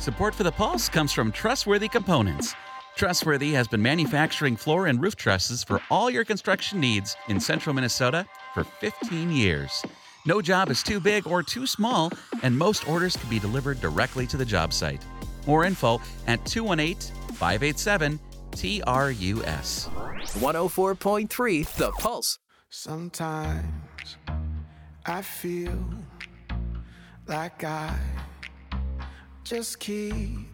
Support for the Pulse comes from Trustworthy Components. Trustworthy has been manufacturing floor and roof trusses for all your construction needs in central Minnesota for 15 years. No job is too big or too small, and most orders can be delivered directly to the job site. More info at 218-587-TRUS. 104.3 The Pulse. Sometimes I feel like I just keep